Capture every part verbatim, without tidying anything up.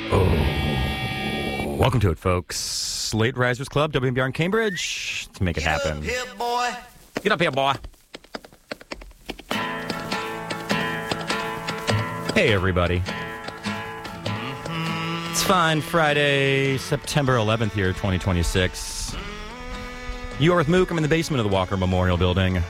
Oh, welcome to it, folks. Slate Risers Club, W M B R in Cambridge. Let's make it happen. Get up here, boy. Get up here, boy. Hey, everybody. It's fine. Friday, September eleventh here, twenty twenty-six. You are with Mook. I'm in the basement of the Walker Memorial Building.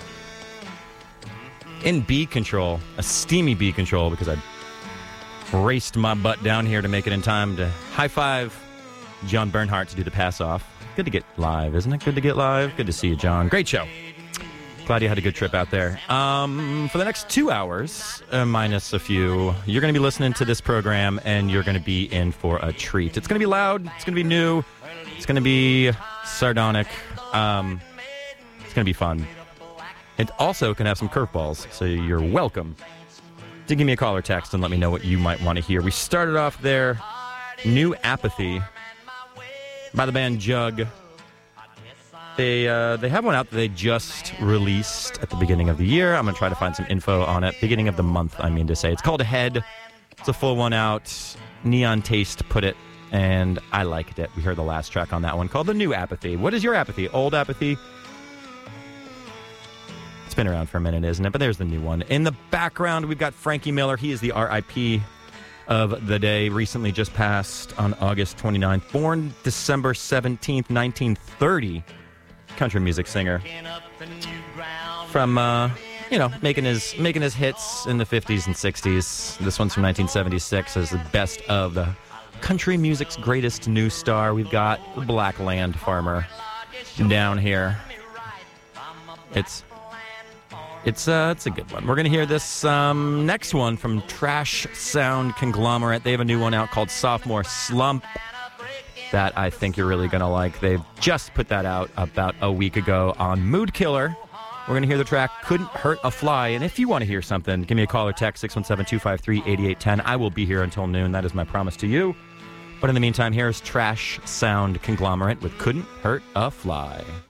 In bee control. A steamy bee control because I raced my butt down here to make it in time to high-five John Bernhardt to do the pass-off. Good to get live, isn't it? Good to get live. Good to see you, John. Great show. Glad you had a good trip out there. Um, for the next two hours, uh, minus a few, you're going to be listening to this program, and you're going to be in for a treat. It's going to be loud. It's going to be new. It's going to be sardonic. Um, it's going to be fun. It also can have some curveballs, so you're welcome to give me a call or text and let me know what you might want to hear. We started off there, New Apathy by the band Jug. They uh, they have one out that they just released at the beginning of the year. I'm going to try to find some info on it. Beginning of the month, I mean to say. It's called Ahead. It's a full one out. Neon Taste put it, and I liked it. We heard the last track on that one called The New Apathy. What is your apathy? Old apathy? It's been around for a minute, isn't it? But there's the new one. In the background, we've got Frankie Miller. He is the R I P of the day. Recently just passed on August twenty-ninth. Born December seventeenth, nineteen thirty. Country music singer. From, uh, you know, making his making his hits in the fifties and sixties. This one's from nineteen seventy-six as the best of the country music's greatest new star. We've got the Black Land Farmer down here. It's... It's uh, it's a good one. We're going to hear this um, next one from Trash Sound Conglomerate. They have a new one out called Sophomore Slump that I think you're really going to like. They've just put that out about a week ago on Mood Killer. We're going to hear the track Couldn't Hurt a Fly. And if you want to hear something, give me a call or text six one seven, two five three, eight eight one zero. I will be here until noon. That is my promise to you. But in the meantime, here's Trash Sound Conglomerate with Couldn't Hurt a Fly.